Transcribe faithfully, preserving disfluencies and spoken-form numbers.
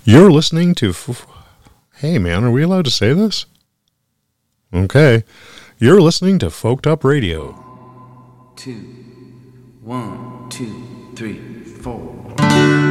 You're listening to... F- hey, man, are we allowed to say this? Okay. You're listening to Folked Up Radio. Two. One, two, three, four.